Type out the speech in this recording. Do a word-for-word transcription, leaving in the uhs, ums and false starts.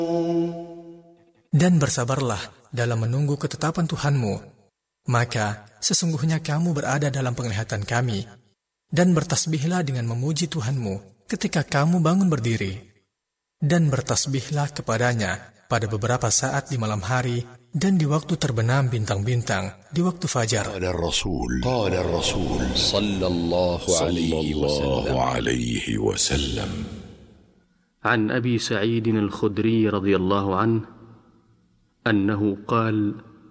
Dan bersabarlah dalam menunggu ketetapan Tuhanmu, maka sesungguhnya kamu berada dalam penglihatan kami. Dan bertasbihlah dengan memuji Tuhanmu ketika kamu bangun berdiri. Dan bertasbihlah kepadanya pada beberapa saat di malam hari dan di waktu terbenam bintang-bintang di waktu fajar. Qala Rasul, qala Rasul sallallahu alaihi wasallam. An Abi Sa'id al-Khudri radhiyallahu anhu أنه قال